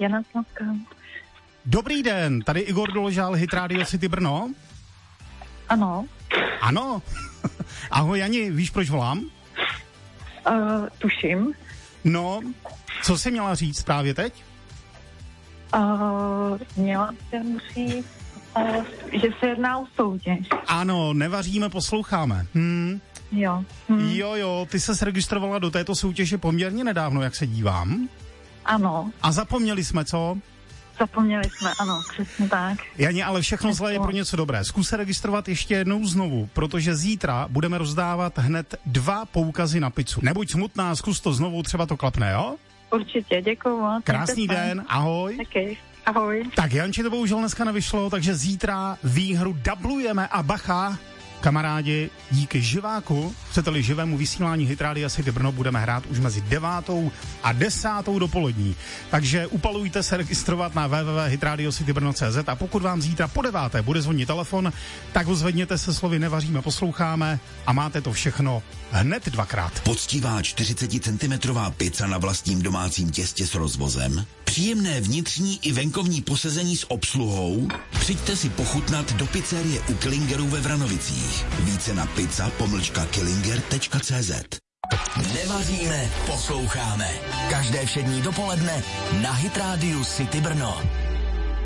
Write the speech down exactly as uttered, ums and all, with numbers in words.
Jana Slavka. Dobrý den, tady Igor Doložál, Hit Radio City Brno. Ano. Ano. Ahoj Jani, víš, proč volám? Uh, tuším. No, co jsi měla říct právě teď? Uh, měla jsem říct, uh, že se jedná o soutěž. Ano, nevaříme, posloucháme. Hm. Jo. Hm. Jo, jo, ty ses registrovala do této soutěže poměrně nedávno, jak se dívám. Ano. A zapomněli jsme, co? Zapomněli jsme, ano, přesně tak. Jani, ale všechno zlé je pro něco dobré. Zkus se registrovat ještě jednou znovu, protože zítra budeme rozdávat hned dva poukazy na pizzu. Nebuď smutná, zkus to znovu, třeba to klapne, jo? Určitě, děkuju moc. Krásný den, ahoj. Taky, ahoj. Tak Janči to bohužel dneska nevyšlo, takže zítra výhru dublujeme a bacha, kamarádi, díky živáku, chcete-li živému vysílání Hit Rádia City Brno, budeme hrát už mezi devátou a desátou dopolední. Takže upalujte se registrovat na w w w tečka hit radio city brno tečka c z a pokud vám zítra po deváté bude zvonit telefon, tak ho zvedněte se slovy nevaříme, posloucháme a máte to všechno hned dvakrát. Poctivá čtyřiceticentimetrová pizza na vlastním domácím těstě s rozvozem, příjemné vnitřní i venkovní posezení s obsluhou. Přijďte si pochutnat do pizzerie u Killingerů ve Vranovicích. Více na pizza pomlčka killinger tečka c z. Nevaříme, posloucháme. Každé všední dopoledne na Hit Radio City Brno.